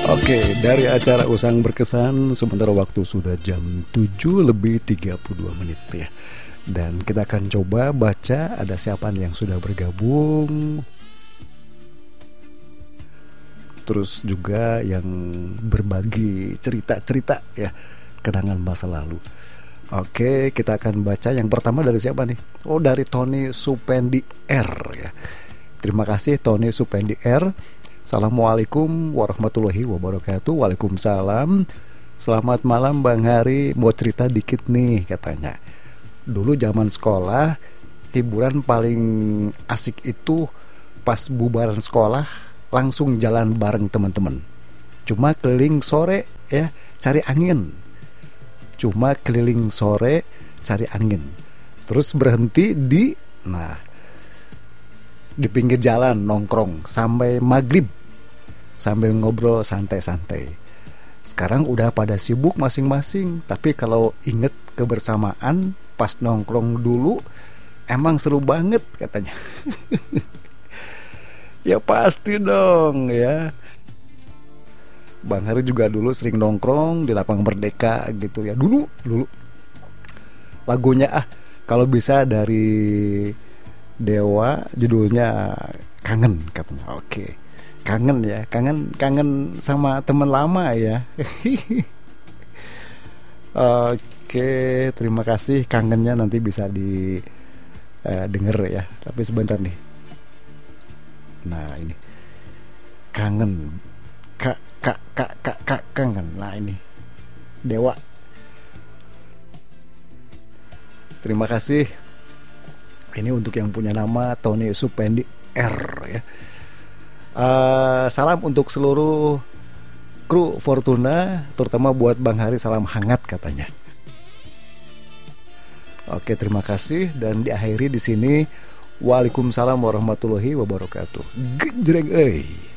Oke, dari acara Usang Berkesan, sementara waktu sudah jam 7 lebih 32 menit ya. Dan kita akan coba baca ada siapa nih yang sudah bergabung. Terus juga yang berbagi cerita-cerita ya, kenangan masa lalu. Oke, kita akan baca yang pertama dari siapa nih? Oh, dari Tony Supendi R ya. Terima kasih Tony Supendi R. Assalamualaikum warahmatullahi wabarakatuh. Waalaikumsalam. Selamat malam Bang Hari. Mau cerita dikit nih katanya. Dulu zaman sekolah, hiburan paling asik itu pas bubaran sekolah langsung jalan bareng teman-teman. Cuma keliling sore ya, cari angin. Cuma keliling sore cari angin. Terus berhenti di pinggir jalan nongkrong sampai maghrib sambil ngobrol santai-santai. Sekarang udah pada sibuk masing-masing, tapi kalau inget kebersamaan pas nongkrong dulu emang seru banget katanya. Ya pasti dong ya. Bang Hari juga dulu sering nongkrong di Lapang Merdeka gitu ya. Dulu lagunya kalau bisa dari Dewa, judulnya Kangen katanya. Oke. Kangen ya, kangen sama teman lama ya. Oke, terima kasih, kangennya nanti bisa di denger ya. Tapi sebentar nih. Nah, ini. Kangen. Kak kangen. Nah, ini. Dewa. Terima kasih. Ini untuk yang punya nama Tony Supendi R ya. Salam untuk seluruh kru Fortuna, terutama buat Bang Hari, salam hangat katanya. Oke, terima kasih dan diakhiri di sini. Waalaikumsalam warahmatullahi wabarakatuh. Genjreng euy.